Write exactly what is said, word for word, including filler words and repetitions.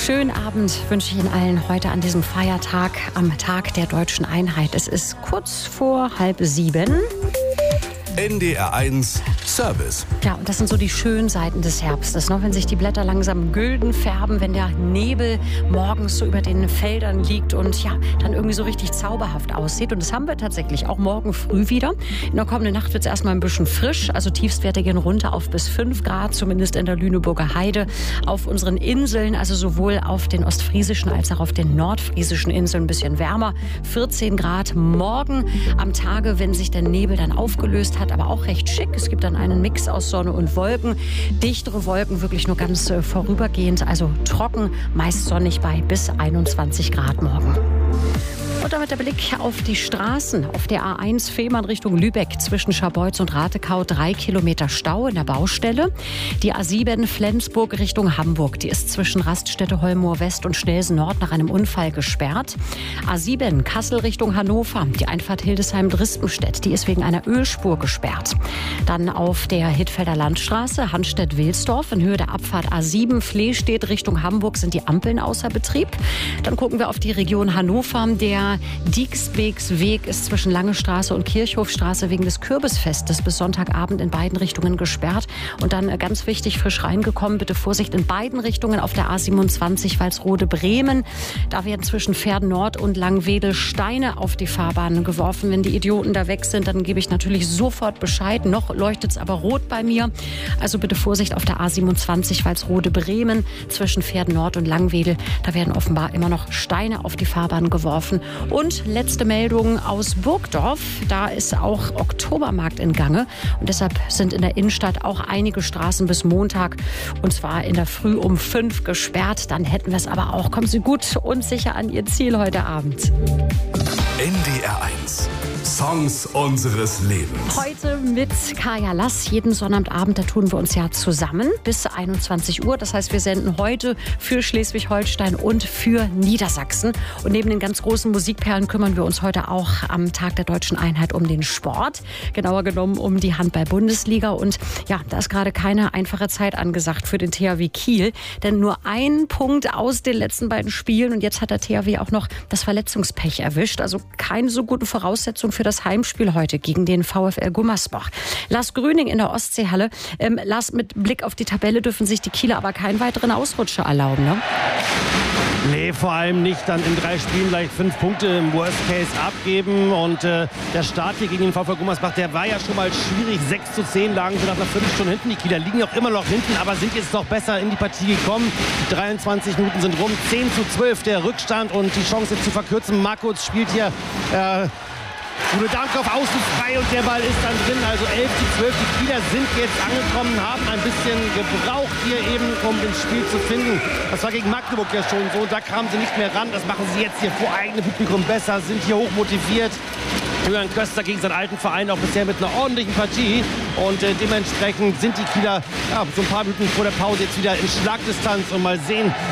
schönen Abend wünsche ich Ihnen allen heute an diesem Feiertag, am Tag der Deutschen Einheit. Es ist kurz vor halb sieben. N D R eins Service. Ja, und das sind so die schönen Seiten des Herbstes, ne? Wenn sich die Blätter langsam gülden färben, wenn der Nebel morgens so über den Feldern liegt und ja, dann irgendwie so richtig zauberhaft aussieht. Und das haben wir tatsächlich auch morgen früh wieder. In der kommenden Nacht wird es erstmal ein bisschen frisch, also Tiefstwerte gehen runter auf bis fünf Grad, zumindest in der Lüneburger Heide. Auf unseren Inseln, also sowohl auf den ostfriesischen als auch auf den nordfriesischen Inseln ein bisschen wärmer, vierzehn Grad morgen am Tage, wenn sich der Nebel dann aufgelöst hat, aber auch recht schick. Es gibt dann einen Mix aus Sonne und Wolken. Dichtere Wolken wirklich nur ganz äh, vorübergehend, also trocken, meist sonnig bei bis einundzwanzig Grad morgen. Und damit der Blick auf die Straßen. Auf der A eins Fehmarn Richtung Lübeck zwischen Scharbeutz und Ratekau drei Kilometer Stau in der Baustelle. Die A sieben Flensburg Richtung Hamburg. Die ist zwischen Raststätte Holmoor West und Schnelsen Nord nach einem Unfall gesperrt. A sieben Kassel Richtung Hannover. Die Einfahrt Hildesheim-Drispenstedt. Die ist wegen einer Ölspur gesperrt. Dann auf der Hittfelder Landstraße Hanstedt-Wilsdorf. In Höhe der Abfahrt A sieben Flehstedt Richtung Hamburg sind die Ampeln außer Betrieb. Dann gucken wir auf die Region Hannover. Der Dieksbeksweg ist zwischen Lange Straße und Kirchhofstraße wegen des Kürbisfestes bis Sonntagabend in beiden Richtungen gesperrt. Und dann ganz wichtig, frisch reingekommen, bitte Vorsicht in beiden Richtungen auf der A siebenundzwanzig Walsrode-Bremen. Da werden zwischen Verden Nord und Langwedel Steine auf die Fahrbahn geworfen. Wenn die Idioten da weg sind, dann gebe ich natürlich sofort Bescheid. Noch leuchtet es aber rot bei mir. Also bitte Vorsicht auf der A siebenundzwanzig Walsrode-Bremen zwischen Verden Nord und Langwedel. Da werden offenbar immer noch Steine auf die Fahrbahn geworfen. Und letzte Meldung aus Burgdorf. Da ist auch Oktobermarkt in Gange. Und deshalb sind in der Innenstadt auch einige Straßen bis Montag, und zwar in der Früh um fünf gesperrt. Dann hätten wir es aber auch. Kommen Sie gut und sicher an Ihr Ziel heute Abend. N D R eins. Songs unseres Lebens. Heute mit Kaya Lass. Jeden Sonnabendabend, da tun wir uns ja zusammen bis einundzwanzig Uhr. Das heißt, wir senden heute für Schleswig-Holstein und für Niedersachsen. Und neben den ganz großen Musikperlen kümmern wir uns heute auch am Tag der Deutschen Einheit um den Sport. Genauer genommen um die Handball-Bundesliga. Und ja, da ist gerade keine einfache Zeit angesagt für den T H W Kiel. Denn nur ein Punkt aus den letzten beiden Spielen. Und jetzt hat der T H W auch noch das Verletzungspech erwischt. Also keine so gute Voraussetzung für das Heimspiel heute gegen den VfL Gummersbach. Lars Grüning in der Ostseehalle. Ähm, Lars, mit Blick auf die Tabelle dürfen sich die Kieler aber keinen weiteren Ausrutscher erlauben, ne? Nee, vor allem nicht dann in drei Spielen gleich fünf Punkte im Worst Case abgeben. Und äh, der Start hier gegen den VfL Gummersbach, der war ja schon mal schwierig. sechs zu zehn lagen sie nach einer Viertelstunde hinten. Die Kieler liegen auch immer noch hinten, aber sind jetzt noch besser in die Partie gekommen. dreiundzwanzig Minuten sind rum, zehn zu zwölf der Rückstand und die Chance jetzt zu verkürzen. Markus spielt hier äh, Udo Dank auf Außen frei und der Ball ist dann drin. Also elf zu zwölf. Die Kieler sind jetzt angekommen, haben ein bisschen gebraucht hier eben, um das Spiel zu finden. Das war gegen Magdeburg ja schon so. Da kamen sie nicht mehr ran. Das machen sie jetzt hier vor eigenem Publikum besser, sind hier hoch motiviert. Julian Köster gegen seinen alten Verein auch bisher mit einer ordentlichen Partie. Und äh, dementsprechend sind die Kieler ja, so ein paar Minuten vor der Pause jetzt wieder in Schlagdistanz. Und mal sehen,